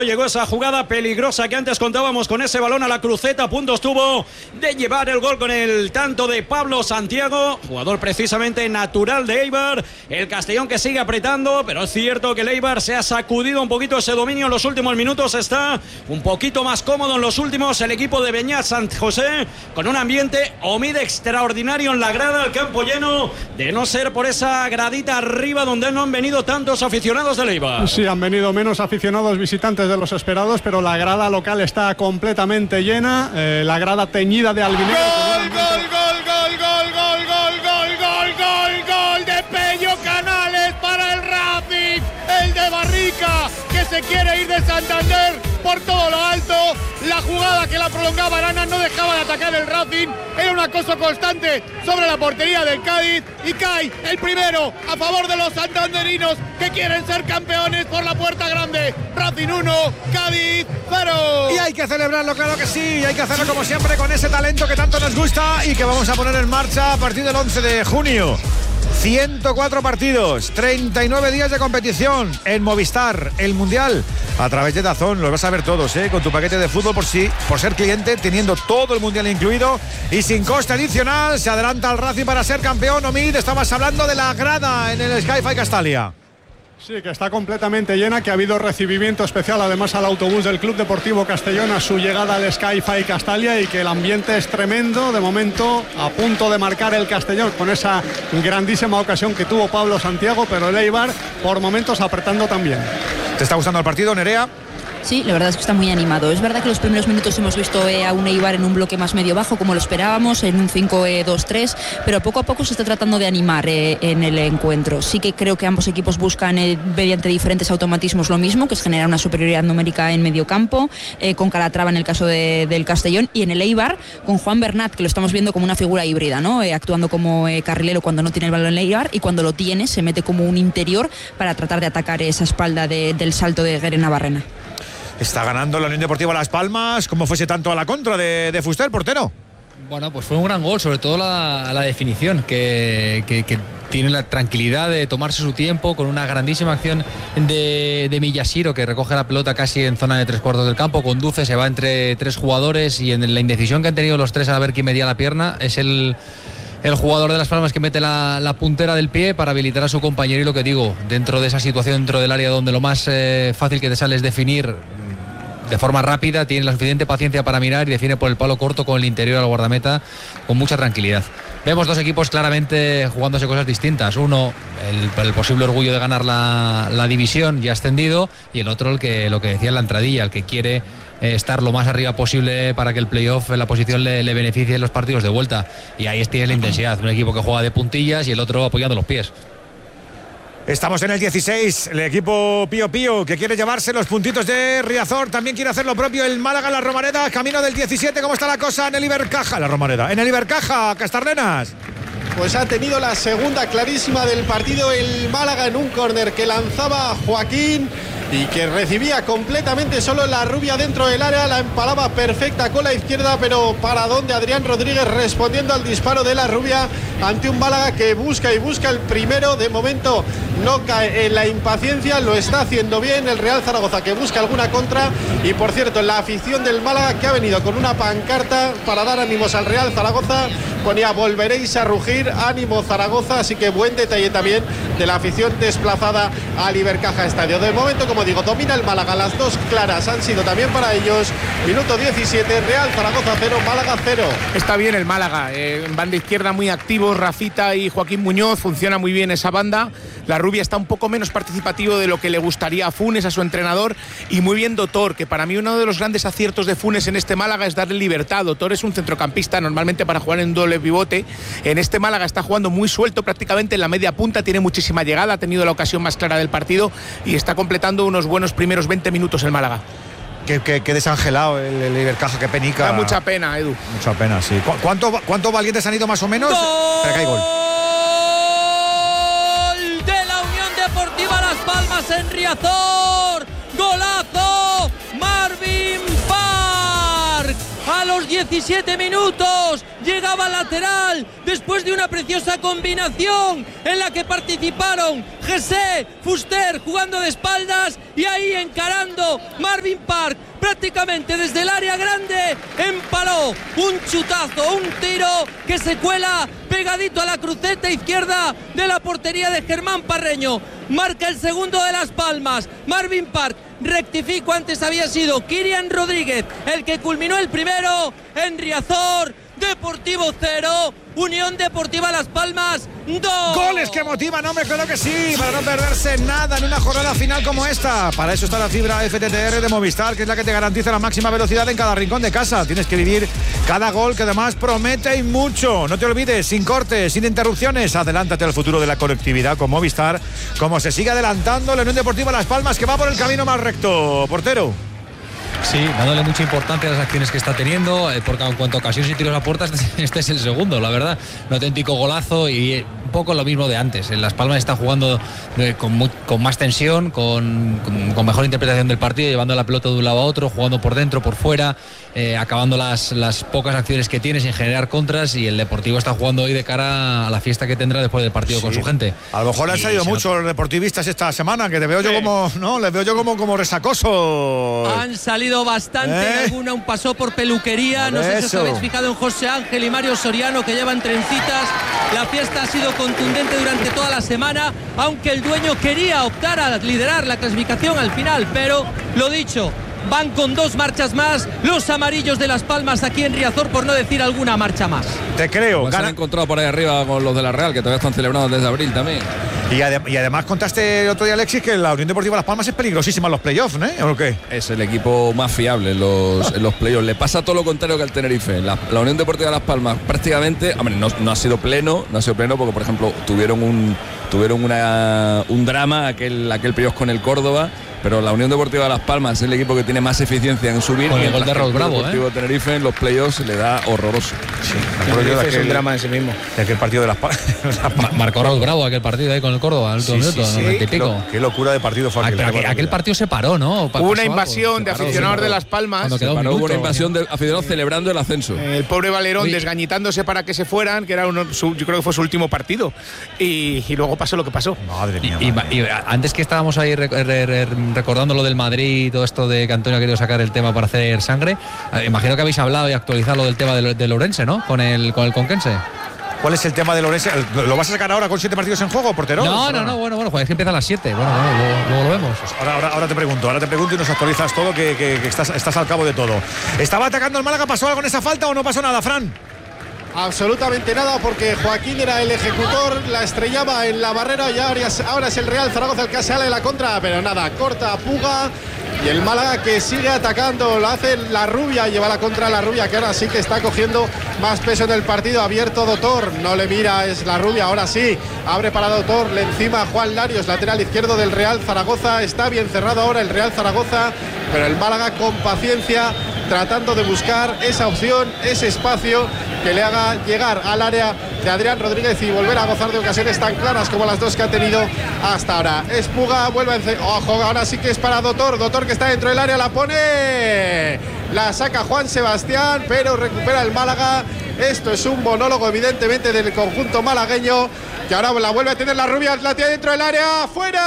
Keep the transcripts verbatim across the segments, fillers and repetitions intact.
Llegó esa jugada peligrosa que antes contábamos con ese balón a la cruceta. A punto estuvo de llevar el gol con el tanto de Pablo Santiago, jugador precisamente natural de Eibar. El Castellón que sigue apretando, pero es cierto que el Eibar se ha sacudido un poquito ese dominio en los últimos minutos. Está un poquito más cómodo en los últimos el equipo de Beñat San José, con un ambiente humilde extraordinario en la grada, el campo lleno, de no ser por esa gradita arriba donde no han venido tantos aficionados del Eibar. Sí, han venido menos aficionados visitantes de los esperados, pero la grada local está completamente llena, eh, la grada teñida de albinegro. ¡Gol, gol, gol, gol, gol, gol, gol, gol, gol, gol, gol de Pello Canales para el Racing! El de Barrica, que se quiere ir de Santander por todo lo alto. La jugada que la prolongaba Arana no dejaba de atacar el Racing. Era un acoso constante sobre la portería del Cádiz y cae el primero a favor de los santanderinos que quieren ser campeones por la puerta grande. Racing uno, Cádiz cero. Y hay que celebrarlo, claro que sí. Y hay que hacerlo como siempre con ese talento que tanto nos gusta y que vamos a poner en marcha a partir del once de junio. ciento cuatro partidos, treinta y nueve días de competición en Movistar, el Mundial, a través de DAZN. Los vas a ver todos, ¿eh? Con tu paquete de fútbol por sí, por ser cliente, teniendo todo el Mundial incluido y sin coste adicional. Se adelanta al Racing para ser campeón. Omid, estamos hablando de la grada en el Sky-Fi Castalia. Sí, que está completamente llena, que ha habido recibimiento especial además al autobús del Club Deportivo Castellón a su llegada al Sky-Fi Castalia, y que el ambiente es tremendo. De momento a punto de marcar el Castellón con esa grandísima ocasión que tuvo Pablo Santiago, pero el Eibar por momentos apretando también. ¿Te está gustando el partido, Nerea? Sí, la verdad es que está muy animado. Es verdad que los primeros minutos hemos visto eh, a un Eibar en un bloque más medio bajo, como lo esperábamos, en un cinco dos tres, pero poco a poco se está tratando de animar eh, en el encuentro. Sí que creo que ambos equipos buscan eh, mediante diferentes automatismos lo mismo, que es generar una superioridad numérica en medio campo, eh, con Calatrava en el caso de, del Castellón, y en el Eibar con Juan Bernat, que lo estamos viendo como una figura híbrida, ¿no? Eh, actuando como eh, carrilero cuando no tiene el balón en el Eibar, y cuando lo tiene se mete como un interior para tratar de atacar esa espalda de, del salto de Guerena Barrena. Está ganando la Unión Deportiva Las Palmas, como fuese tanto a la contra de, de Fuster, portero. Bueno, pues fue un gran gol, sobre todo la, la definición, que, que, que tiene la tranquilidad de tomarse su tiempo, con una grandísima acción de, de Miyashiro, que recoge la pelota casi en zona de tres cuartos del campo, conduce, se va entre tres jugadores, y en la indecisión que han tenido los tres a ver quién medía la pierna, es el... el jugador de Las Palmas que mete la, la puntera del pie para habilitar a su compañero. Y lo que digo, dentro de esa situación, dentro del área donde lo más eh, fácil que te sale es definir de forma rápida, tiene la suficiente paciencia para mirar y define por el palo corto con el interior al guardameta con mucha tranquilidad. Vemos dos equipos claramente jugándose cosas distintas. Uno, el, el posible orgullo de ganar la, la división ya ascendido, y el otro, el que lo que decía en la entradilla, el que quiere eh, estar lo más arriba posible para que el playoff en la posición le, le beneficie en los partidos de vuelta. Y ahí tiene la intensidad, un equipo que juega de puntillas y el otro apoyando los pies. Estamos en el dieciséis, el equipo Pío Pío, que quiere llevarse los puntitos de Riazor, también quiere hacer lo propio el Málaga, la Romareda, camino del diecisiete. ¿Cómo está la cosa en el Ibercaja? La Romareda, en el Ibercaja, Castarlenas. Pues ha tenido la segunda clarísima del partido el Málaga en un córner que lanzaba Joaquín y que recibía completamente solo la rubia dentro del área, la empalaba perfecta con la izquierda, pero para donde Adrián Rodríguez respondiendo al disparo de la rubia ante un Málaga que busca y busca el primero. De momento no cae en la impaciencia, lo está haciendo bien el Real Zaragoza, que busca alguna contra. Y por cierto, la afición del Málaga, que ha venido con una pancarta para dar ánimos al Real Zaragoza, ponía: volveréis a rugir, ánimo Zaragoza. Así que buen detalle también de la afición desplazada al Ibercaja Estadio. De momento, como digo, domina el Málaga, las dos claras han sido también para ellos. Minuto diecisiete, Real Zaragoza cero, Málaga cero. Está bien el Málaga, eh, en banda izquierda muy activos Rafita y Joaquín Muñoz, funciona muy bien esa banda. La rubia está un poco menos participativo de lo que le gustaría a Funes, a su entrenador, y muy bien Dotor, que para mí uno de los grandes aciertos de Funes en este Málaga es darle libertad. Dotor es un centrocampista normalmente para jugar en doble pivote. En este Málaga está jugando muy suelto, prácticamente en la media punta, tiene muchísima llegada, ha tenido la ocasión más clara del partido y está completando unos buenos primeros veinte minutos el Málaga. Qué, qué, qué desangelado el, el Ibercaja, qué penica. Da mucha pena, Edu. Mucha pena, sí. ¿Cu ¿Cuánto, ¿Cuántos valientes han ido más o menos? ¡Gol! Pero que hay gol. De la Unión Deportiva Las Palmas en Riazor. ¡Golazo! Marvin Park. A los diecisiete minutos llegaba lateral después de una preciosa combinación en la que participaron Jesse, Fuster jugando de espaldas y ahí encarando Marvin Park prácticamente desde el área grande, empaló un chutazo, un tiro que se cuela pegadito a la cruceta izquierda de la portería de Germán Parreño. Marca el segundo de Las Palmas, Marvin Park. Rectifico, antes había sido Kirian Rodríguez el que culminó el primero. En Riazor, Deportivo cero, Unión Deportiva Las Palmas dos. Goles que motivan, hombre, claro que sí, para no perderse nada en una jornada final como esta. Para eso está la fibra F T T R de Movistar, que es la que te garantiza la máxima velocidad en cada rincón de casa. Tienes que vivir cada gol, que además promete y mucho. No te olvides, sin cortes, sin interrupciones, adelántate al futuro de la conectividad con Movistar, como se sigue adelantando la Unión Deportiva Las Palmas, que va por el camino más recto. Portero. Sí, dándole mucha importancia a las acciones que está teniendo, porque en cuanto a ocasiones y tiros a puerta, este, este es el segundo, la verdad. Un auténtico golazo y un poco lo mismo de antes. En Las Palmas está jugando eh, con, muy, con más tensión, con, con, con mejor interpretación del partido, llevando la pelota de un lado a otro, jugando por dentro, por fuera, eh, acabando las, las pocas acciones que tiene sin generar contras, y el Deportivo está jugando hoy de cara a la fiesta que tendrá después del partido sí. con su gente. A lo mejor le han salido mucho los deportivistas esta semana, que te veo sí. yo como, no, les veo yo como, como resacoso. Han salido bastante, ¿Eh? alguna un pasó por peluquería, por no sé eso. si os habéis fijado en José Ángel y Mario Soriano, que llevan trencitas. La fiesta ha sido contundente durante toda la semana, aunque el dueño quería optar a liderar la clasificación al final, pero lo dicho, van con dos marchas más los amarillos de Las Palmas aquí en Riazor, por no decir alguna marcha más. Te creo. Pues se han encontrado por ahí arriba con los de la Real, que todavía están celebrando desde abril también. Y, ade- y además contaste el otro día, Alexis, que la Unión Deportiva Las Palmas es peligrosísima en los playoffs, ¿eh? ¿O qué? Es el equipo más fiable en los, en los playoffs. Le pasa todo lo contrario que al Tenerife. La, la Unión Deportiva Las Palmas prácticamente, hombre, no, no ha sido pleno, no ha sido pleno porque, por ejemplo, tuvieron un tuvieron una, un drama aquel aquel playoff con el Córdoba. Pero la Unión Deportiva de Las Palmas es el equipo que tiene más eficiencia en subir. Con el gol de Raúl Bravo, el Deportivo ¿eh? Tenerife en los playoffs le da horroroso. Sí, Tenerife es un drama en sí mismo. De aquel partido de Las Palmas. Marcó Raúl Bravo aquel partido ahí con el Córdoba, al último sí, minuto, sí, sí. noventa y pico. Qué locura de partido fue aquel. Aquel, aquel partido se paró, ¿no? Hubo una invasión de aficionados de Las Palmas. Se paró, hubo una invasión de aficionados celebrando el ascenso. El pobre Valerón Uy. desgañitándose para que se fueran, que era uno, su, yo creo que fue su último partido. Y, y luego pasó lo que pasó. Madre mía. Y, madre y, y antes que estábamos ahí re, re, re, recordando lo del Madrid y todo esto de que Antonio ha querido sacar el tema para hacer sangre, eh, imagino que habéis hablado y actualizado lo del tema de, de Lourense, ¿no? Con el, con el Conquense. ¿Cuál es el tema de Lourense? ¿Lo vas a sacar ahora con siete partidos en juego, portero? No, no, no, bueno, bueno, pues es que empieza a las siete. Bueno, bueno luego, luego lo vemos. Pues ahora, ahora, ahora te pregunto, ahora te pregunto y nos actualizas todo, que, que, que estás, estás al cabo de todo. ¿Estaba atacando el Málaga? ¿Pasó algo en esa falta o no pasó nada, Fran? Absolutamente nada, porque Joaquín era el ejecutor, la estrellaba en la barrera y ahora es, ahora es el Real Zaragoza el que sale de la contra, pero nada, corta, Puga. Y el Málaga que sigue atacando, lo hace la Rubia, lleva la contra la Rubia, que ahora sí que está cogiendo más peso en el partido. Abierto Dotor, no le mira, es la Rubia, ahora sí, abre para Dotor, le encima Juan Larios, lateral izquierdo del Real Zaragoza. Está bien cerrado ahora el Real Zaragoza, pero el Málaga con paciencia, tratando de buscar esa opción, ese espacio que le haga llegar al área de Adrián Rodríguez y volver a gozar de ocasiones tan claras como las dos que ha tenido hasta ahora. Es Puga, vuelve a ence- ojo, ahora sí que es para Dotor, Dotor que está dentro del área, la pone, la saca Juan Sebastián, pero recupera el Málaga. Esto es un monólogo evidentemente del conjunto malagueño, que ahora la vuelve a tener la Rubia, la tiene dentro del área,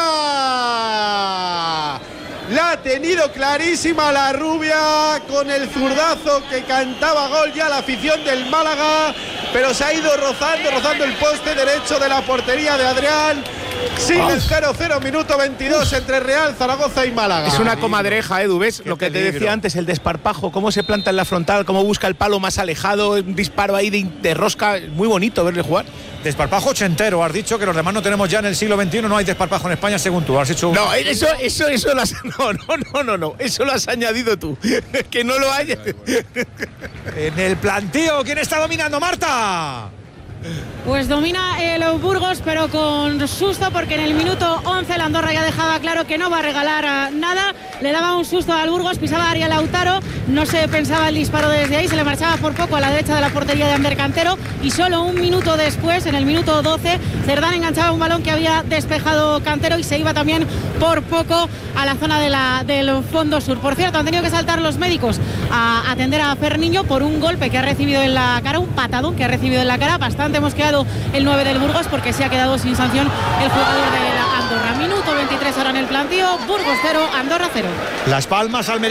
¡fuera! La ha tenido clarísima la Rubia con el zurdazo que cantaba gol ya la afición del Málaga, pero se ha ido rozando, rozando el poste derecho de la portería de Adrián. Sigue el cero cero, minuto veintidós entre Real Zaragoza y Málaga. Es una comadreja, Edu, ¿ves? Qué Lo que peligro. te decía antes, el desparpajo, cómo se planta en la frontal, cómo busca el palo más alejado, un disparo ahí de, de rosca, muy bonito verle jugar. Desparpajo ochentero, has dicho que los demás no tenemos ya en el siglo veintiuno, no hay desparpajo en España, según tú. Has hecho un... No, eso, eso, eso lo has, no, no, no, no, no, eso lo has añadido tú. Que no lo hay. En el plantío, ¿quién está dominando, Marta? Pues domina el Burgos, pero con susto, porque en el minuto once el Andorra ya dejaba claro que no va a regalar nada. Le daba un susto al Burgos, pisaba Ariel Lautaro, no se pensaba el disparo desde ahí, se le marchaba por poco a la derecha de la portería de Ander Cantero, y solo un minuto después, en el minuto doce, Cerdán enganchaba un balón que había despejado Cantero y se iba también por poco a la zona de la, del fondo sur. Por cierto, han tenido que saltar los médicos a atender a Ferniño por un golpe que ha recibido en la cara, un patadón que ha recibido en la cara. Bastante mosqueado el nueve del Burgos, porque se ha quedado sin sanción el jugador de la Andorra. Minuto veintitrés ahora en el plantío. Burgos cero, Andorra cero. Las Palmas, Almería.